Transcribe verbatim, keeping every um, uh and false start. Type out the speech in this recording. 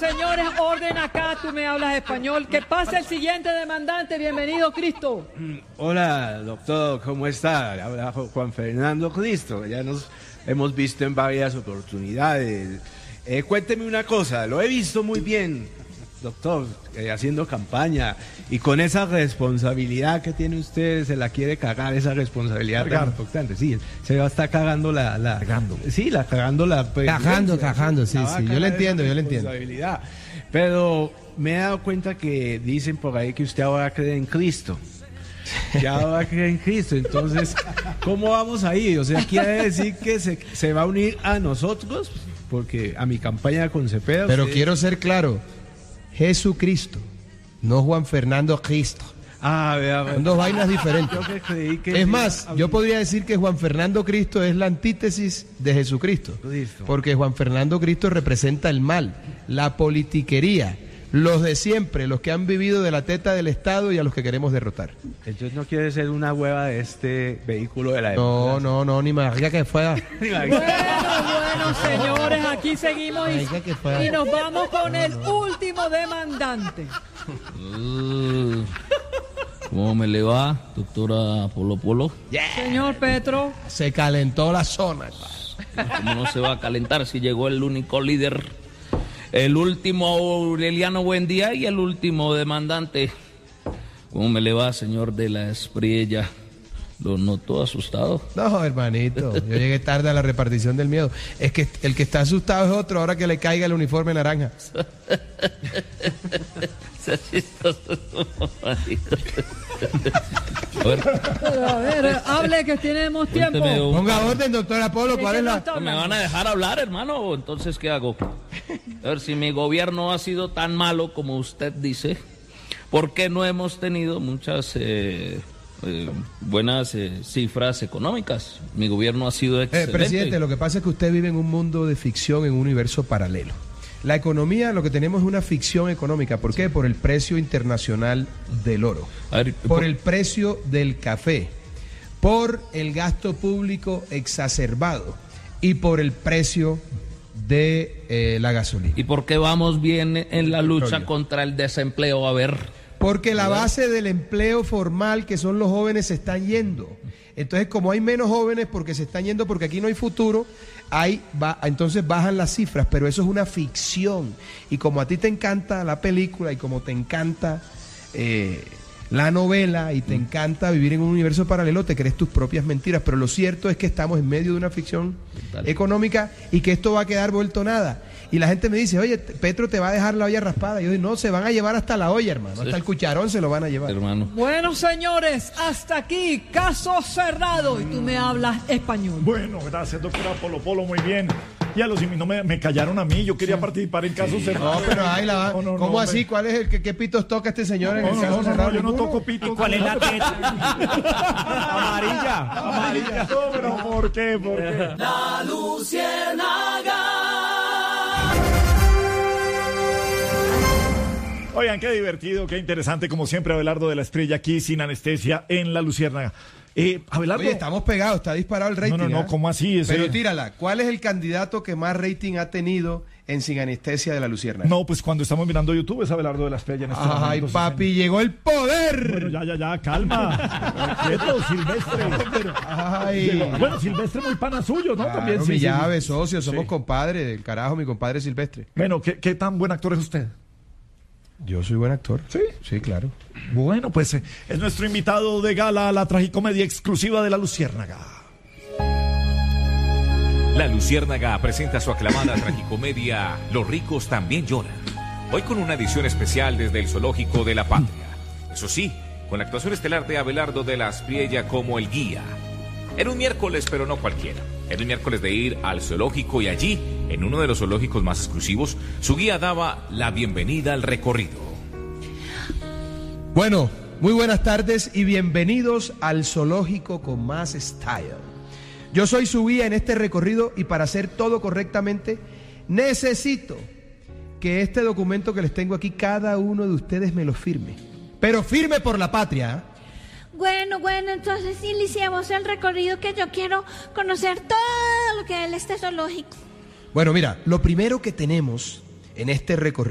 señores, orden acá, tú me hablas español. Que pase el siguiente demandante, bienvenido, Cristo. Hola, doctor, ¿cómo está? Habla Juan Fernando Cristo, ya nos hemos visto en varias oportunidades. Eh, cuénteme una cosa, lo he visto muy bien, doctor, eh, haciendo campaña, y con esa responsabilidad que tiene usted, se la quiere cagar, esa responsabilidad tan importante. Sí, se va a estar cagando la... la cagando. Sí, la cagando la... Cagando, cagando, sí, sí, yo le entiendo, yo le entiendo. Pero me he dado cuenta que dicen por ahí que usted ahora cree en Cristo. Ya ahora cree en Cristo, entonces, ¿cómo vamos ahí? O sea, quiere decir que se, se va a unir a nosotros, porque a mi campaña con Cepeda... Pero usted... quiero ser claro, Jesucristo, no Juan Fernando Cristo. Ah, vea, vea. Son dos vainas diferentes. Yo que creí que es sí, más, a... yo podría decir que Juan Fernando Cristo es la antítesis de Jesucristo. Cristo. Porque Juan Fernando Cristo representa el mal, la politiquería, los de siempre, los que han vivido de la teta del Estado y a los que queremos derrotar. Entonces no quiere ser una hueva de este vehículo de la No, democracia. no, no, ni más que fuera. Bueno, bueno, señores, aquí seguimos y, y nos vamos con el último demandante. Uh, ¿Cómo me le va, doctora Polo Polo? Yeah. Señor Petro. Se calentó la zona. ¿Cómo no se va a calentar si llegó el único líder, el último Aureliano Buendía y el último demandante? ¿Cómo me le va, señor de la Espriella? Lo noto asustado. No, hermanito, yo llegué tarde a la repartición del miedo. Es que el que está asustado es otro, ahora que le caiga el uniforme naranja. Pero a ver, hable que tenemos tiempo. Un... Ponga orden, doctor Apolo, ¿cuál es la...? ¿Me van a dejar hablar, hermano? Entonces, ¿qué hago? A ver, si mi gobierno ha sido tan malo como usted dice, ¿por qué no hemos tenido muchas... Eh... Eh, buenas eh, cifras económicas? Mi gobierno ha sido excelente. Eh, presidente, lo que pasa es que usted vive en un mundo de ficción, en un universo paralelo. La economía, lo que tenemos es una ficción económica. ¿Por qué? Por el precio internacional del oro, ver, por, por el precio del café, por el gasto público exacerbado y por el precio de eh, la gasolina. ¿Y por qué vamos bien en la lucha contra el desempleo? A ver... Porque la base del empleo formal, que son los jóvenes, se están yendo. Entonces, como hay menos jóvenes porque se están yendo, porque aquí no hay futuro, hay, va, entonces bajan las cifras, pero eso es una ficción. Y como a ti te encanta la película y como te encanta eh, la novela y te encanta vivir en un universo paralelo, te crees tus propias mentiras. Pero lo cierto es que estamos en medio de una ficción Dale. económica y que esto va a quedar vuelto nada. Y la gente me dice, oye, Petro te va a dejar la olla raspada. Y yo digo, no, se van a llevar hasta la olla, hermano. Sí. Hasta el cucharón se lo van a llevar. Hermano. Bueno, señores, hasta aquí, caso cerrado. Y tú me hablas español. Bueno, gracias, doctora Polo Polo, muy bien. Ya los no me, me callaron a mí, yo quería sí. participar en caso sí. cerrado. No, pero ahí la va. No, no, ¿Cómo no, así? Me... ¿Cuál es el que qué pitos toca este señor en no, el no, caso no, cerrado? No, yo no toco pitos. ¿Y cuál es la teta? Amarilla. Amarilla. No, pero ¿por qué? ¿Por qué? La Luciérnaga. Oigan, qué divertido, qué interesante, como siempre, Abelardo de la Espriella aquí sin anestesia en La Luciérnaga. Eh, Abelardo... Oye, estamos pegados, está disparado el rating. No, no, no, ¿eh? ¿cómo así? Ese... Pero tírala, ¿cuál es el candidato que más rating ha tenido en Sin Anestesia de La Luciérnaga? No, pues cuando estamos mirando YouTube es Abelardo de la Espriella en este momento. Ay, papi, en... llegó el poder. Bueno, ya, ya, ya, calma. Quieto, Silvestre. Pero... Ay. Bueno, Silvestre muy pana suyo, ¿no? Claro, También mi sí, llave, sí. socio, somos sí. compadres, del carajo, mi compadre Silvestre. Bueno, ¿qué, qué tan buen actor es usted? Yo soy buen actor. ¿Sí? Sí, claro. Bueno, pues eh, es nuestro invitado de gala a la tragicomedia exclusiva de La Luciérnaga. La Luciérnaga presenta su aclamada tragicomedia Los ricos también lloran. Hoy con una edición especial desde el Zoológico de la Patria. Eso sí, con la actuación estelar de Abelardo de la Espriella como el guía. Era un miércoles, pero no cualquiera. Era un miércoles de ir al zoológico y allí, en uno de los zoológicos más exclusivos, su guía daba la bienvenida al recorrido. Bueno, muy buenas tardes y bienvenidos al zoológico con más style. Yo soy su guía en este recorrido y para hacer todo correctamente necesito que este documento que les tengo aquí, cada uno de ustedes me lo firme. Pero firme por la patria, ¿eh? Bueno, bueno, entonces iniciemos el recorrido que yo quiero conocer todo lo que es este zoológico. Bueno, mira, lo primero que tenemos en este recorrido